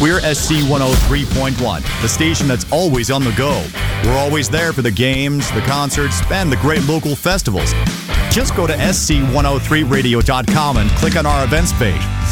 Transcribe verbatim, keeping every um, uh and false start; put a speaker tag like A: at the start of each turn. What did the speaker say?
A: We're S C one oh three point one, the station that's always on the go. We're always there for the games, the concerts, and the great local festivals. Just go to S C one oh three radio dot com and click on our events page.